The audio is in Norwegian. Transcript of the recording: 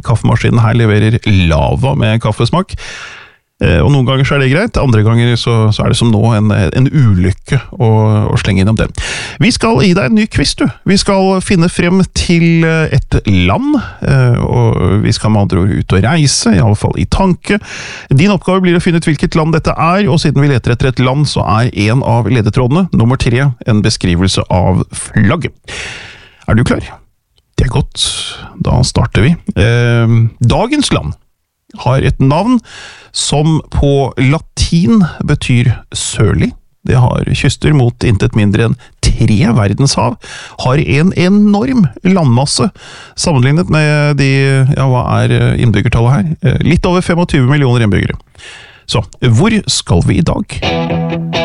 kaffemaskinen her leverer lava med kaffesmak. Og noen ganger så er det greit, andre ganger så er det som nå en ulykke å slenge innom den. Vi skal gi deg en ny quiz, du. Vi skal finne frem til et land, og vi skal med andre ord ut og reise, i alle fall i tanke. Din oppgave blir å finne ut hvilket land dette er, og siden vi leter etter et land, så er en av ledetrådene, nummer 3, en beskrivelse av flagget. Er du klar? Det er godt. Da starter vi. Dagens land har et navn som på latin betyr sørlig. Det har kyster mot intet mindre enn 3 verdenshav, har en enorm landmasse, sammenlignet med hva er innbyggertallet her? Litt over 25 millioner innbyggere. Så, hvor skal vi i dag?